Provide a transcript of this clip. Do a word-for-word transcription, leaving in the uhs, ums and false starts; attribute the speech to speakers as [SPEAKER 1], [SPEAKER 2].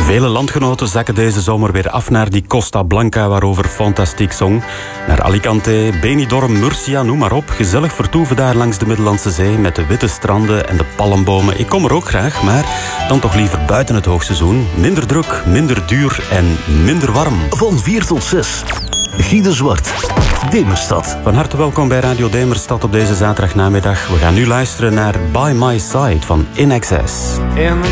[SPEAKER 1] Vele landgenoten zakken deze zomer weer af naar die Costa Blanca waarover Fantastic zong. Naar Alicante, Benidorm, Murcia, noem maar op. Gezellig vertoeven daar langs de Middellandse Zee met de witte stranden en de palmbomen. Ik kom er ook graag, maar dan toch liever buiten het hoogseizoen. Minder druk, minder duur en minder warm.
[SPEAKER 2] Van vier tot zes. Guy de Zwart, Demerstad.
[SPEAKER 1] Van harte welkom bij Radio Demerstad op deze zaterdagnamiddag. We gaan nu luisteren naar By My Side van In Excess.
[SPEAKER 3] In the